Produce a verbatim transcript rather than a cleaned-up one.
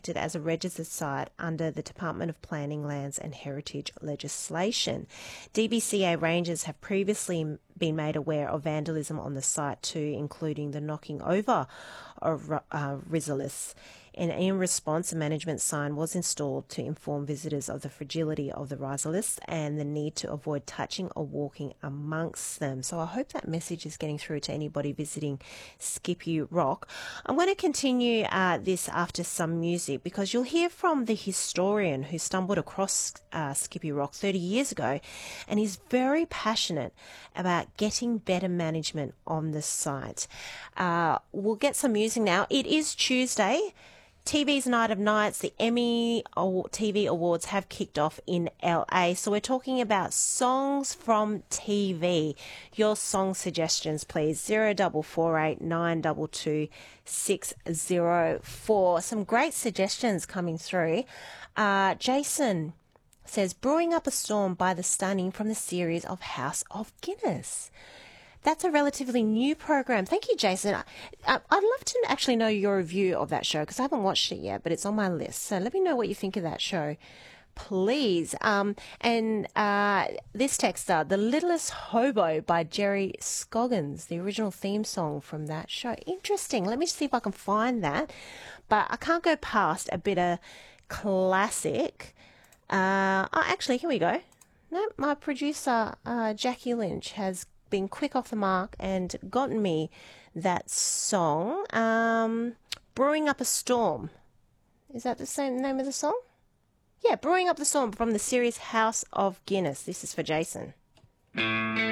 protected as a registered site under the Department of Planning, Lands and Heritage legislation. D B C A rangers have previously been made aware of vandalism on the site too, including the knocking over of uh, Rizalis. And in response, a management sign was installed to inform visitors of the fragility of the rizalis and the need to avoid touching or walking amongst them. So I hope that message is getting through to anybody visiting Skippy Rock. I'm going to continue uh, this after some music, because you'll hear from the historian who stumbled across uh, Skippy Rock thirty years ago, and he's very passionate about getting better management on the site. Uh, we'll get some music now. It is Tuesday. T V's Night of Nights, the Emmy T V Awards have kicked off in L A. So we're talking about songs from T V. Your song suggestions, please. zero four four eight nine two two six zero four. Some great suggestions coming through. Uh, Jason says, Brewing Up a Storm by The Stunning from the series of House of Guinness. That's a relatively new program. Thank you, Jason. I, I'd love to actually know your review of that show, because I haven't watched it yet, but it's on my list. So let me know what you think of that show, please. Um, and uh, this texter, The Littlest Hobo by Jerry Scoggins, the original theme song from that show. Interesting. Let me see if I can find that. But I can't go past a bit of classic. Uh, oh, actually, here we go. No, my producer, uh, Jackie Lynch, has been quick off the mark and gotten me that song. Um, Brewing Up a Storm. Is that the same name of the song? Yeah, Brewing Up the Storm from the series House of Guinness. This is for Jason.